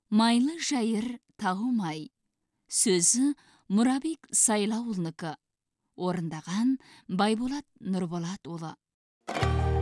Майлы жайыр тағумай. Сөзі Мұрабек Сайлауылныкі. Орындаған Байболат Нұрболат олы.